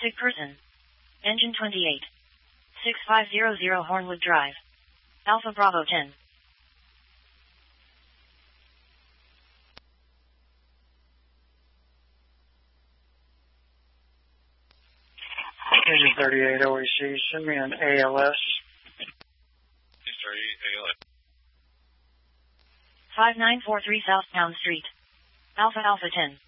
Sick person. Engine 28. 6500 Hornwood Drive. Alpha Bravo 10. Engine 38 OEC, send me an ALS. 38 ALS. 5943 South Town Street. Alpha 10.